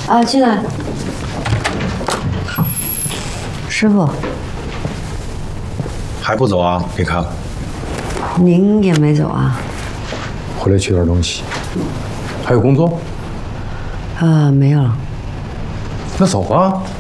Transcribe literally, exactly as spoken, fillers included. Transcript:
啊，进来。师傅， 还不走啊？你看， 您也没走啊？ 回来取点东西。还有工作？ 啊，没有了。 那走啊。